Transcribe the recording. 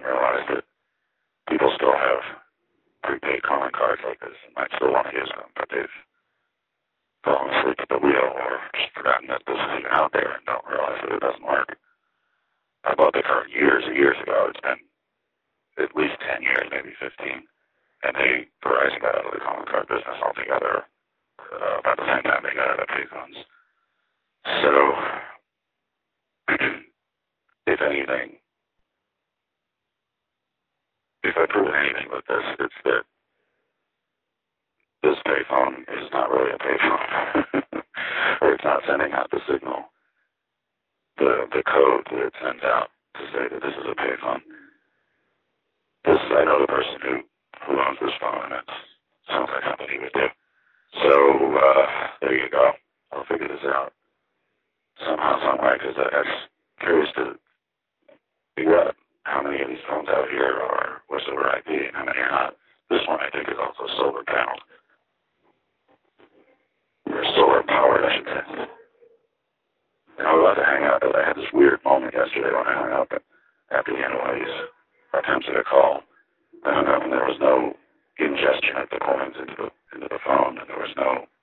realize that people still have prepaid calling cards like this and might still want to use them, but they've fallen asleep at the wheel or just forgotten that this is even out there and don't realize that it doesn't work. I bought the card years and years ago. It's been at least 10 years, maybe 15. And Verizon got out of the calling card business altogether about the same time they got out of payphones. So, if anything, if I prove anything with this, it's that this payphone is not really a payphone, or it's not sending out the signal, the code that it sends out to say that this is a payphone. I know the person who owns this phone, and it sounds like something he would do. So, there you go. I'll figure this out somehow, some way, because I'm curious to figure out how many of these phones out here are voice over IP and how many are not. This one, I think, is also solar paneled. Or solar powered, I should say. And I was about to hang up, but I had this weird moment yesterday when I hung up after the end of one of these attempts at a call. I hung up and there was no ingestion of the coins into the phone, and there was no